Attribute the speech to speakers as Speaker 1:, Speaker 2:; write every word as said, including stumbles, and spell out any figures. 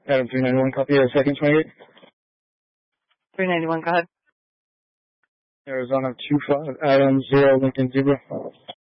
Speaker 1: Adam three ninety-one, copy of second twenty-eight.
Speaker 2: three ninety-one, go ahead.
Speaker 1: Arizona two five, Adam zero, Lincoln Zebra.